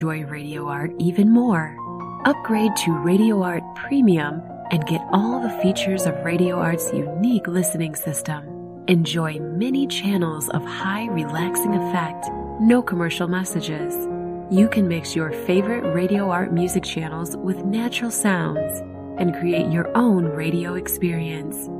Enjoy Radio Art even more. Upgrade to Radio Art Premium and get all the features of Radio Art's unique listening system. Enjoy many channels of high relaxing effect, no commercial messages. You can mix your favorite Radio Art music channels with natural sounds and create your own radio experience.